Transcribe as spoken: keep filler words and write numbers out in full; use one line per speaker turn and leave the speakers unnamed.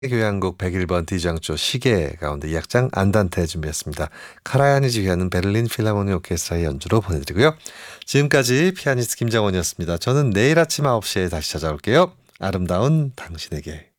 교향곡 백일 번 D장조 시계 가운데 이 악장 안단테 준비했습니다. 카라얀이 지휘하는 베를린 필하모니 오케스트라의 연주로 보내드리고요. 지금까지 피아니스트 김정원이었습니다. 저는 내일 아침 아홉 시에 다시 찾아올게요. 아름다운 당신에게.